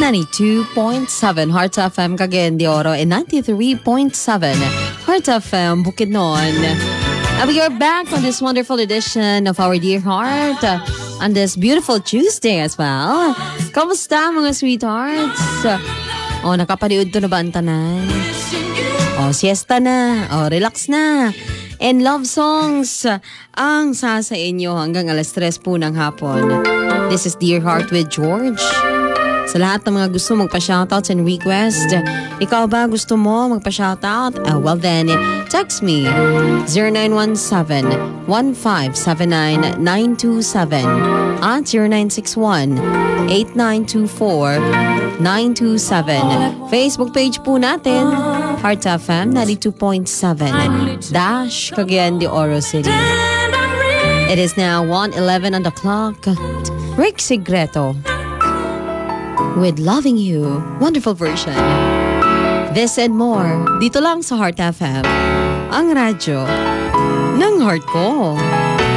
92.7 Heart FM Cagayan de Oro and 93.7 Heart FM Bukidnon. And we are back on this wonderful edition of our Dear Heart on this beautiful Tuesday as well. Kamusta mga sweethearts? Nakapanood to na ba ang tanan? Siesta na. Relax na. And love songs ang sa inyo hanggang alas 3 po ng hapon. This is Dear Heart with George. Sa lahat ng mga gusto magpa-shoutouts and request, ikaw ba gusto mo magpa-shoutout? Well then, text me 0917-1579-927 at 0961-8924-927. Facebook page po natin, Heart FM 92.7 Dash Cagayan de Oro City. It is now 1:11 on the clock. Rick Sigreto with Loving You, wonderful version. This and more, dito lang sa Heart FM, ang radyo ng heart ko.